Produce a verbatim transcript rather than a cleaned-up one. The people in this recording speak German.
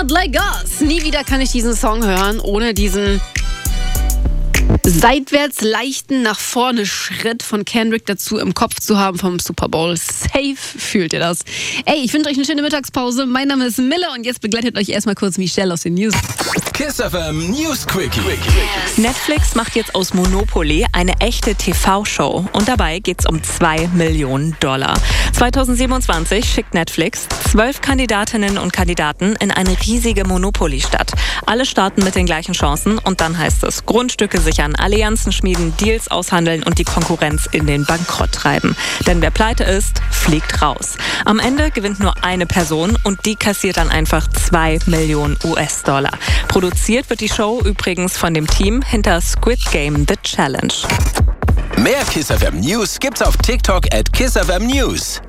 Not Like Us. Nie wieder kann ich diesen Song hören, ohne diesen seitwärts leichten nach vorne Schritt von Kendrick dazu im Kopf zu haben vom Super Bowl. Safe fühlt ihr das. Ey, ich wünsche euch eine schöne Mittagspause. Mein Name ist Mille und jetzt begleitet euch erstmal kurz Michelle aus den News. Kiss F M News Quickie. Netflix macht jetzt aus Monopoly eine echte T V-Show und dabei geht's um zwei Millionen Dollar. zweitausendsiebenundzwanzig schickt Netflix zwölf Kandidatinnen und Kandidaten in eine riesige Monopoly-Stadt. Alle starten mit den gleichen Chancen und dann heißt es Grundstücke sichern, Allianzen schmieden, Deals aushandeln und die Konkurrenz in den Bankrott treiben. Denn wer pleite ist, fliegt raus. Am Ende gewinnt nur eine Person und die kassiert dann einfach zwei Millionen U S-Dollar. Produziert wird die Show übrigens von dem Team hinter Squid Game The Challenge. Mehr Kiss F M News gibt's auf TikTok at Kiss F M News.